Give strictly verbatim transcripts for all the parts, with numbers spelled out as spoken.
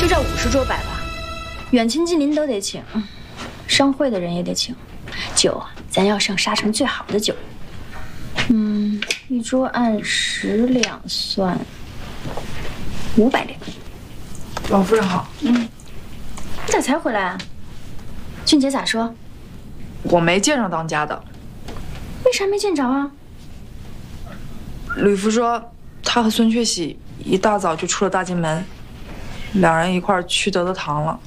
至少五十桌摆吧，远亲近邻都得请，商会的人也得请。酒咱要上沙城最好的酒。嗯，一桌按十两算，五百两。 老夫人好。 嗯，你咋才回来啊？俊杰咋说？ 我没见着当家的。 为啥没见着啊？ 吕夫说，他和孙雀喜一大早就出了大金门，两人一块儿去德德堂了。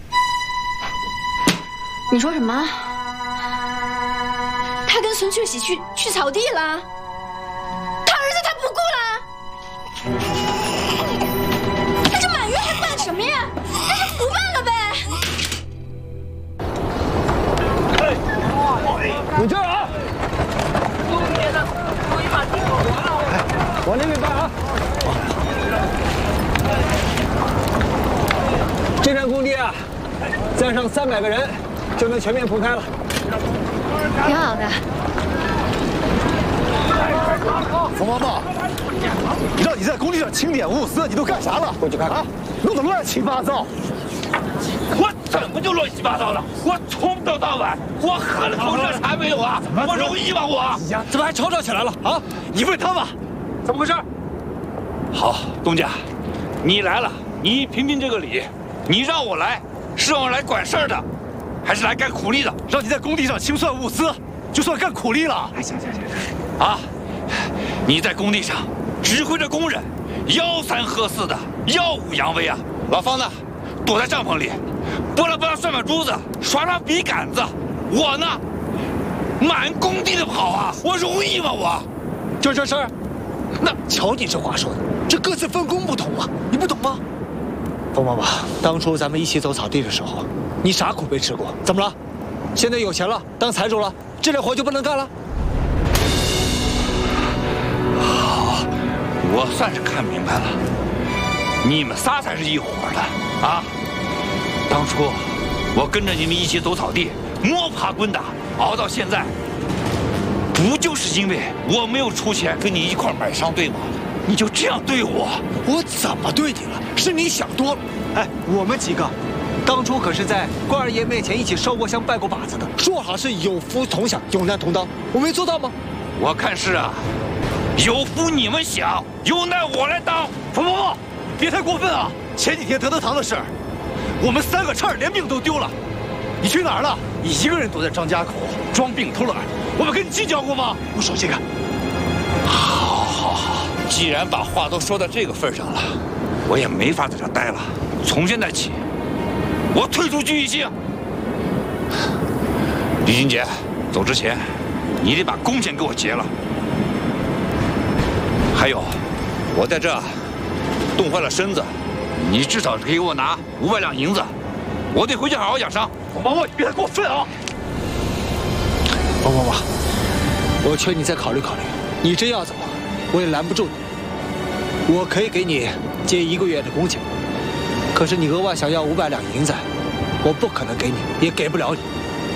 你说什么？他跟孙雀喜去去草地了？他儿子他不顾了？那这满月还办什么呀？那就不办了呗。 有劲儿啊！往那边搬啊！这片工地啊，再上三百个人就能全面铺开了。 挺好的。 冯妈妈，你让你在工地上清点物资，你都干啥了？过去看看啊，弄得乱七八糟。 我怎么就乱七八糟了？我从早到晚，我喝了口热茶没有啊？我容易吗？我呀，怎么还吵吵起来了啊？你问他吧， 怎么回事？好，东家，你来了，你评评这个理。你让我来，是让我来管事儿的，还是来干苦力的？ 让你在工地上清算物资，就算干苦力了。哎，行行行， 啊，你在工地上指挥着工人，吆三喝四的，耀武扬威啊！老方呢，躲在帐篷里，拨拉拨拉算盘珠子，耍耍笔杆子。我呢，满工地的跑啊，我容易吗？我， 就这事儿，那瞧你这话说的，这各自分工不同啊，你不懂吗？冯妈妈，当初咱们一起走草地的时候，你啥苦没吃过？怎么了？现在有钱了，当财主了，这点活就不能干了？ 好，我算是看明白了，你们仨才是一伙的啊！当初我跟着你们一起走草地，摸爬滚打，熬到现在，不就是因为我没有出钱跟你一块买商队吗？你就这样对我？ 我怎么对你了？是你想多了。哎，我们几个当初可是在关二爷面前一起烧过香、拜过把子的，说好是有福同享、有难同当，我没做到吗？ 我看是啊，有福你们享，有难我来当。 冯嬷嬷，别太过分啊！前几天德德堂的事儿，我们三个差点连命都丢了。你去哪儿了？你一个人躲在张家口装病偷懒，我们跟你计较过吗？不说这个。 好，好，好，既然把话都说到这个份上了，我也没法在这待了。从现在起，我退出聚义兴。李金杰，走之前，你得把工钱给我结了。还有，我在这冻坏了身子，你至少给我拿五百两银子，我得回去好好养伤。 冯嬷嬷，你别太过分啊！冯嬷嬷，我劝你再考虑考虑。你真要走，我也拦不住你。我可以给你结一个月的工钱，可是你额外想要五百两银子，我不可能给你，也给不了你。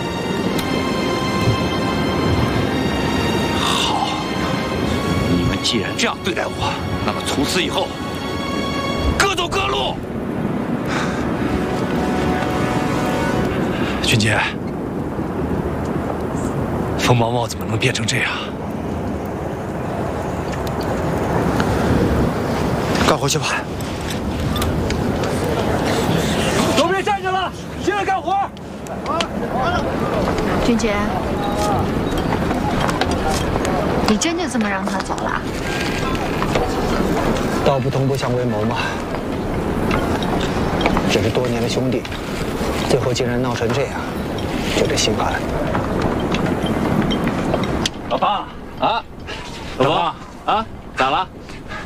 好，你们既然这样对待我，那么从此以后，各走各路。 俊杰，冯毛毛怎么能变成这样？ 干活去吧。 都别站着了，接着干活。 俊杰，你真就这么让他走了？ 道不同不相为谋嘛。只是多年的兄弟，最后竟然闹成这样，就得心寒。 老方啊，老方，